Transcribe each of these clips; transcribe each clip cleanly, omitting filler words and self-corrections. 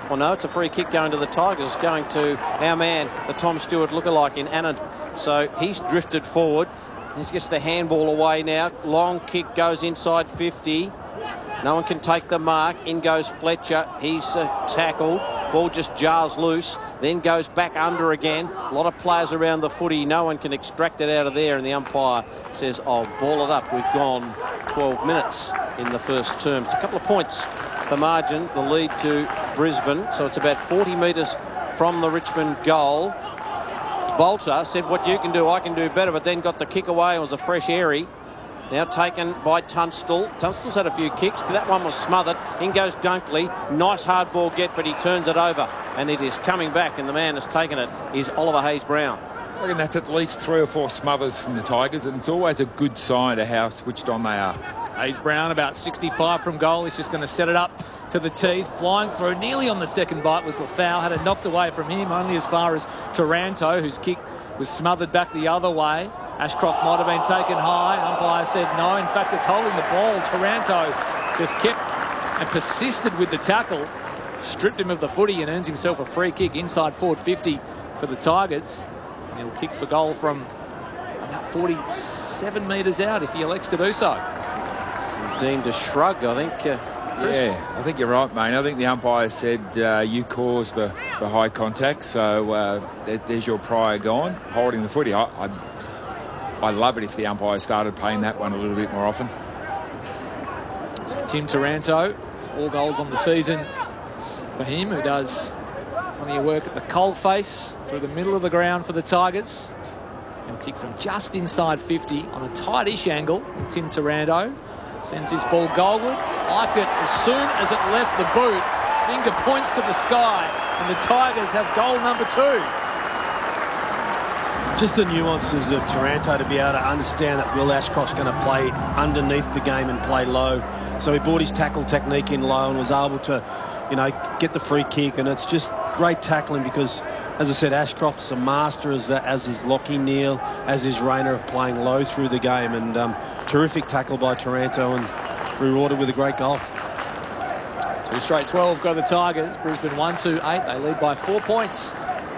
Well, no, it's a free kick going to the Tigers. It's going to our man, the Tom Stewart lookalike in Annan. So he's drifted forward. He gets the handball away now. Long kick goes inside 50. No one can take the mark. In goes Fletcher. He's tackled. Ball just jars loose. Then goes back under again. A lot of players around the footy. No one can extract it out of there. And the umpire says, "Oh, ball it up." We've gone 12 minutes in the first term. It's a couple of points. The margin, the lead to Brisbane. So it's about 40 metres from the Richmond goal. Bolter said, "What you can do, I can do better," but then got the kick away. It was a fresh airy. Now taken by Tunstall. Tunstall's had a few kicks. That one was smothered. In goes Dunkley. Nice hard ball get, but he turns it over. And it is coming back, and the man has taken it is Oliver Hayes-Brown. I reckon that's at least 3 or 4 smothers from the Tigers, and it's always a good sign of how switched on they are. Hayes-Brown about 65 from goal. He's just going to set it up to the teeth. Flying through nearly on the second bite was Lafau. Had it knocked away from him, only as far as Taranto, whose kick was smothered back the other way. Ashcroft might have been taken high. Umpire said no. In fact, it's holding the ball. Taranto just kept and persisted with the tackle. Stripped him of the footy and earns himself a free kick inside forward 50 for the Tigers. And he'll kick for goal from about 47 metres out if he elects to do so. Deemed a shrug, I think. Yeah, I think you're right, mate. I think the umpire said you caused the high contact, so there's your prior gone, holding the footy. I'd love it if the umpire started paying that one a little bit more often. So Tim Taranto, 4 goals on the season for him, who does plenty of work at the coalface through the middle of the ground for the Tigers. And kick from just inside 50 on a tightish angle. Tim Taranto sends his ball goalward. Liked it as soon as it left the boot. Finger points to the sky, and the Tigers have goal number 2. Just the nuances of Taranto to be able to understand that Will Ashcroft's going to play underneath the game and play low. So he brought his tackle technique in low and was able to, get the free kick. And it's just great tackling because, as I said, Ashcroft is a master as is Lockie Neal, as is Rayner, of playing low through the game. And terrific tackle by Taranto and rewarded with a great goal. 2 straight 12 go the Tigers. Brisbane 1-2-8. They lead by 4 points.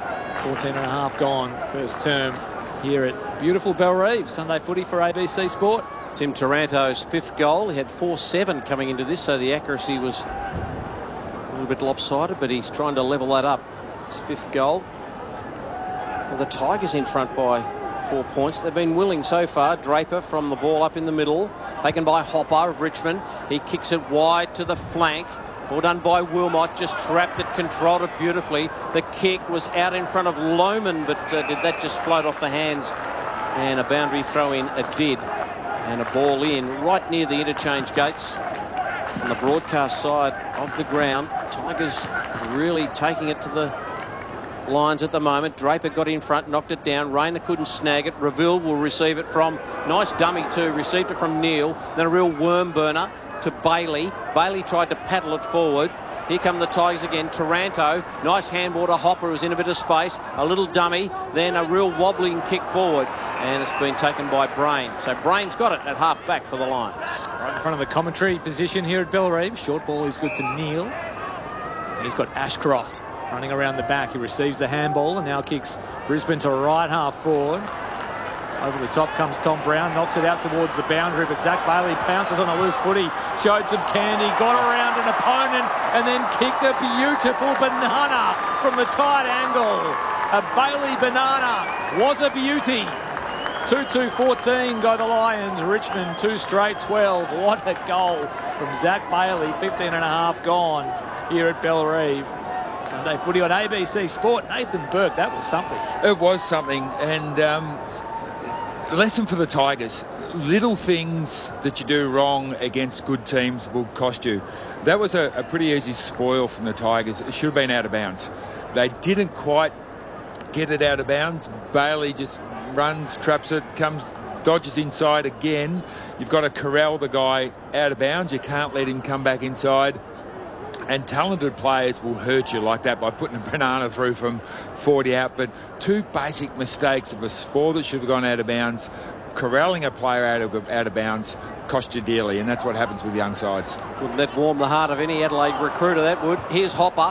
14.5 gone first term here at beautiful Bellerive. Sunday footy for ABC Sport. Tim Taranto's 5th goal. He had 4-7 coming into this, so the accuracy was a little bit lopsided, but he's trying to level that up. His 5th goal. Well, the Tigers in front by 4 points. They've been willing so far. Draper from the ball up in the middle, taken by Hopper of Richmond. He kicks it wide to the flank. Well done by Wilmot, just trapped it, controlled it beautifully. The kick was out in front of Lohman, but did that just float off the hands? And a boundary throw in, it did. And a ball in right near the interchange gates on the broadcast side of the ground. Tigers really taking it to the lines at the moment. Draper got in front, knocked it down. Rayner couldn't snag it. Reville will receive it from, nice dummy too, received it from Neal. Then a real worm burner to Bailey. Bailey tried to paddle it forward. Here come the Tigers again. Taranto, nice handball to Hopper, who's in a bit of space. A little dummy, then a real wobbling kick forward. And it's been taken by Brain. So Brain's got it at half back for the Lions. Right in front of the commentary position here at Bellerive. Short ball is good to Neal. He's got Ashcroft running around the back. He receives the handball and now kicks Brisbane to right half forward. Over the top comes Tom Brown, knocks it out towards the boundary, but Zach Bailey pounces on a loose footy, showed some candy, got around an opponent, and then kicked a beautiful banana from the tight angle. A Bailey banana was a beauty. 2-2-14 go the Lions. Richmond 2 straight 12. What a goal from Zach Bailey. 15.5 gone here at Bellerive. Sunday footy on ABC Sport. Nathan Burke, that was something. It was something, and lesson for the Tigers. Little things that you do wrong against good teams will cost you. That was a pretty easy spoil from the Tigers. It should have been out of bounds. They didn't quite get it out of bounds. Bailey just runs, traps it, dodges inside again. You've got to corral the guy out of bounds. You can't let him come back inside. And talented players will hurt you like that by putting a banana through from 40 out. But 2 basic mistakes of a spoil that should have gone out of bounds. Corralling a player out of bounds cost you dearly, and that's what happens with young sides. Wouldn't that warm the heart of any Adelaide recruiter, that would. Here's Hopper.